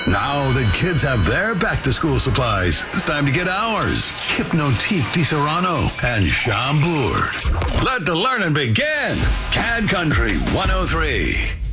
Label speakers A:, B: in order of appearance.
A: Now the kids have their back-to-school supplies. It's time to get ours. Hypnotique Di Serrano and Chambord. Let the learning begin. Cad Country 103.